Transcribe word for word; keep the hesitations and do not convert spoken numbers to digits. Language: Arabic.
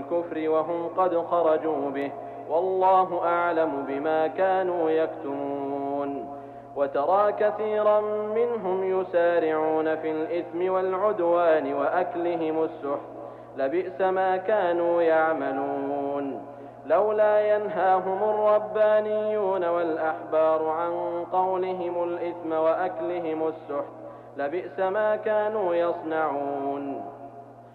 الكفر وهم قد خرجوا به، والله أعلم بما كانوا يكتمون. وترى كثيرا منهم يسارعون في الإثم والعدوان وأكلهم السحت، لبئس ما كانوا يعملون. لولا ينهاهم الربانيون والأحبار عن قولهم الإثم وأكلهم السحت، لبئس ما كانوا يصنعون.